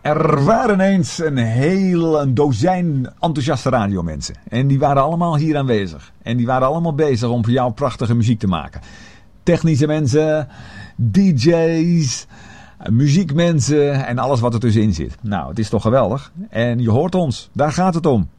Er waren eens een dozijn enthousiaste radiomensen. En die waren allemaal hier aanwezig. En die waren allemaal bezig om voor jou prachtige muziek te maken. Technische mensen, DJ's, muziekmensen en alles wat er tussenin zit. Nou, het is toch geweldig. En je hoort ons. Daar gaat het om.